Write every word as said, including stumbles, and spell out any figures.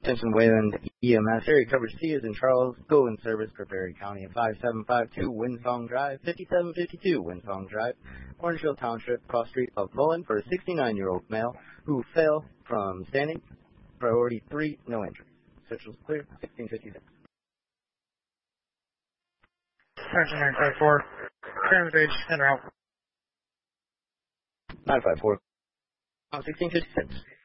Attention Wayland E M S, area coverage T is in Charles, go in service for Perry County at five seven five two Windsong Drive, fifty-seven fifty-two Windsong Drive, Orangeville Township, cross street of Mullen for a sixty-nine-year-old male who fell from standing, priority three, no injury. Central's clear, sixteen fifty-six. Attention nine five four, Transtage, en route. nine five four, sixteen fifty-six.